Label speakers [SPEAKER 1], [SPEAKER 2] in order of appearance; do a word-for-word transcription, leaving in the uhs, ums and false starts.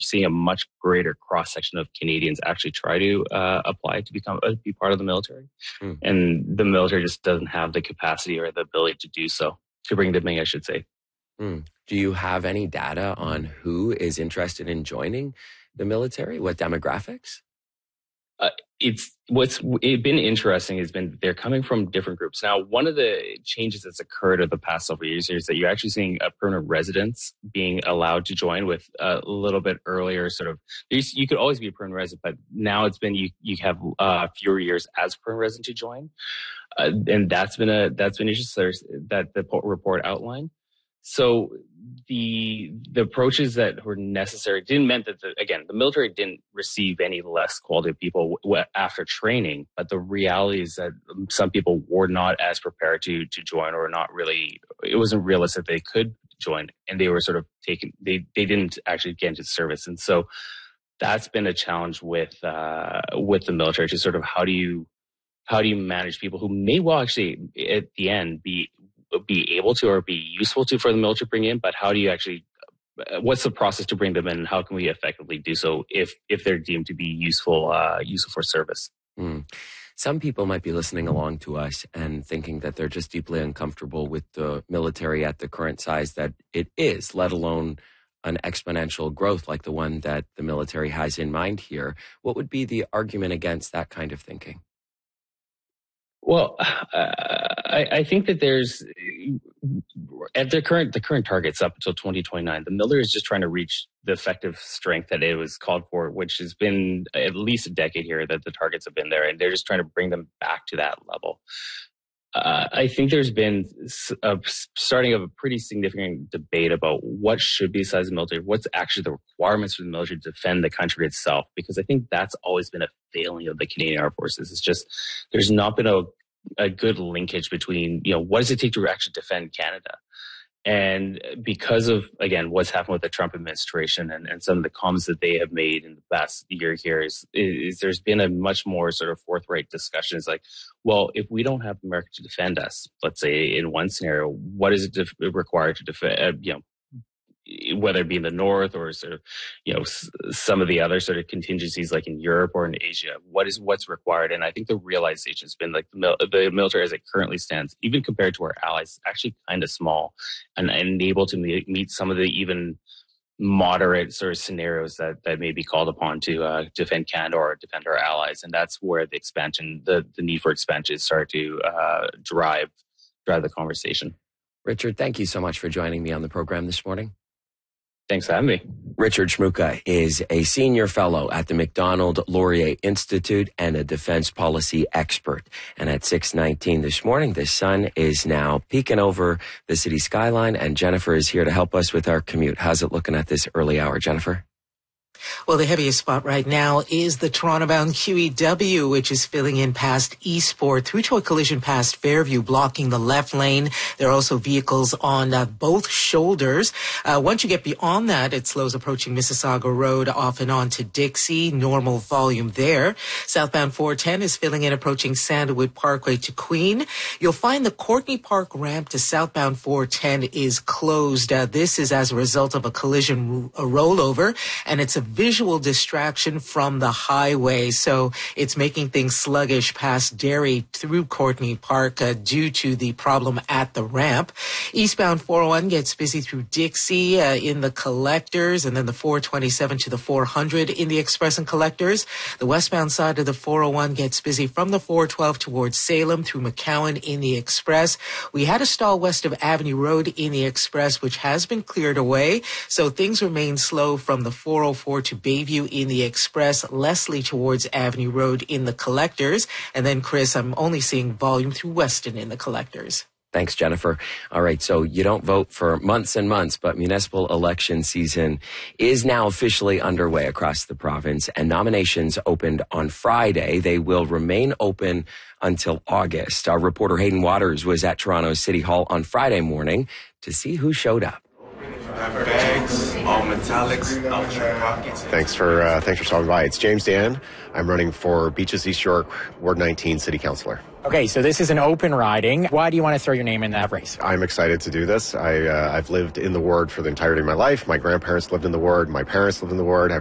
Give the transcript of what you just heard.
[SPEAKER 1] seeing a much greater cross section of Canadians actually try to uh, apply to become uh, be part of the military, mm. and the military just doesn't have the capacity or the ability to do so, to bring them in, I should say.
[SPEAKER 2] Mm. Do you have any data on who is interested in joining the military? What demographics?
[SPEAKER 1] Uh, it's what's it been interesting has been they're coming from different groups. Now, one of the changes that's occurred over the past several years is that you're actually seeing a permanent residents being allowed to join with a little bit earlier sort of, you could always be a permanent resident, but now it's been, you, you have uh, fewer years as permanent resident to join. Uh, and that's been a, that's been interesting that the report outlined. So the the approaches that were necessary didn't mean that, the, again, the military didn't receive any less quality people w- after training, but the reality is that some people were not as prepared to to join, or not really, it wasn't realistic they could join, and they were sort of taken, they, they didn't actually get into service. And so that's been a challenge with uh, with the military, to sort of how do you how do you manage people who may well actually at the end be be able to or be useful to for the military to bring in, but how do you actually, what's the process to bring them in, and how can we effectively do so if if they're deemed to be useful uh, useful for service?
[SPEAKER 2] Mm. Some people might be listening along to us and thinking that they're just deeply uncomfortable with the military at the current size that it is, let alone an exponential growth like the one that the military has in mind here. What would be the argument against that kind of thinking?
[SPEAKER 1] Well, uh, I, I think that there's, at the current the current targets up until twenty twenty-nine, the military is just trying to reach the effective strength that it was called for, which has been at least a decade here that the targets have been there, and they're just trying to bring them back to that level. Uh, I think there's been a starting of a pretty significant debate about what should be the size of the military, what's actually the requirements for the military to defend the country itself, because I think that's always been a failing of the Canadian Armed Forces. It's just, there's not been a, a good linkage between, you know, what does it take to actually defend Canada? And because of, again, what's happened with the Trump administration and, and some of the comments that they have made in the past year here is, is there's been a much more sort of forthright discussion. It's like, well, if we don't have America to defend us, let's say in one scenario, what is it def- required to defend, uh, you know, whether it be in the North or sort of, you know, s- some of the other sort of contingencies like in Europe or in Asia, what is what's required? And I think the realization has been like the, mil- the military as it currently stands, even compared to our allies, is actually kind of small and, and able to meet, meet some of the even moderate sort of scenarios that, that may be called upon to uh, defend Canada or defend our allies. And that's where the expansion, the, the need for expansion start to uh, drive drive the conversation.
[SPEAKER 2] Richard, thank you so much for joining me on the program this morning.
[SPEAKER 1] Thanks for having me.
[SPEAKER 2] Richard Shmuka is a senior fellow at the Macdonald Laurier Institute and a defense policy expert. And at six nineteen this morning, the sun is now peeking over the city skyline, and Jennifer is here to help us with our commute. How's it looking at this early hour, Jennifer?
[SPEAKER 3] Well, the heaviest spot right now is the Toronto-bound Q E W, which is filling in past Eastport through to a collision past Fairview, blocking the left lane. There are also vehicles on uh, both shoulders. Uh, once you get beyond that, it slows approaching Mississauga Road off and on to Dixie. Normal volume there. Southbound four ten is filling in approaching Sandalwood Parkway to Queen. You'll find the Courtney Park ramp to southbound four ten is closed. Uh, this is as a result of a collision a rollover, and it's a visual distraction from the highway. So it's making things sluggish past Derry through Courtney Park uh, due to the problem at the ramp. Eastbound four oh one gets busy through Dixie uh, in the collectors, and then the four twenty-seven to the four hundred in the express and collectors. The westbound side of the four oh one gets busy from the four twelve towards Salem through McCowan in the express. We had a stall west of Avenue Road in the express, which has been cleared away. So things remain slow from the four oh four to Bayview in the express, Leslie towards Avenue Road in the collectors. And then, Chris, I'm only seeing volume through Weston in the collectors.
[SPEAKER 2] Thanks, Jennifer. All right, so you don't vote for months and months, but municipal election season is now officially underway across the province, and nominations opened on Friday. They will remain open until August. Our reporter Hayden Waters was at Toronto City Hall on Friday morning to see who showed up.
[SPEAKER 4] I have bags, all metallics, ultra pockets.
[SPEAKER 5] Thanks for uh, thanks for stopping by. It's James Dan. I'm running for Beaches East York, Ward nineteen City Councillor.
[SPEAKER 6] Okay, so this is an open riding. Why do you want to throw your name in that race?
[SPEAKER 5] I'm excited to do this. I, uh, I've lived in the ward for the entirety of my life. My grandparents lived in the ward. My parents lived in the ward.